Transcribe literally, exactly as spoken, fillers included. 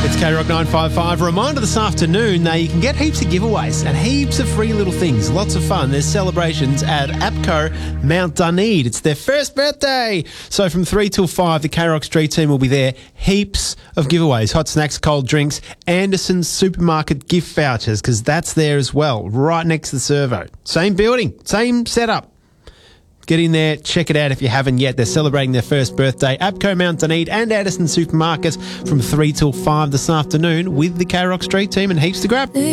It's K Rock nine five five. A reminder this afternoon, now you can get heaps of giveaways and heaps of free little things. Lots of fun. There's celebrations at APCO Mount Dunedin. It's their first birthday. So from three till five, the K Rock Street team will be there. Heaps of giveaways. Hot snacks, cold drinks, Anderson's Supermarket gift vouchers, because that's there as well, right next to the servo. Same building, same setup. Get in there, check it out if you haven't yet. They're celebrating their first birthday. APCO Mount Dunedin and Addison Supermarkets from three till five this afternoon with the K Rock Street team, and heaps to grab.